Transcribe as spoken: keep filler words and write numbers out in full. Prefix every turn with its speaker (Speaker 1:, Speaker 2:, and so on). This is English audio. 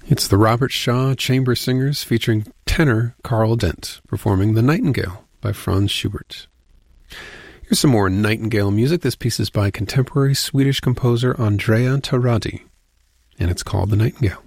Speaker 1: It's the Robert Shaw Chamber Singers featuring tenor Carl Dent performing The Nightingale by Franz Schubert. Here's some more Nightingale music. This piece is by contemporary Swedish composer Andrea Taradi, and it's called The Nightingale.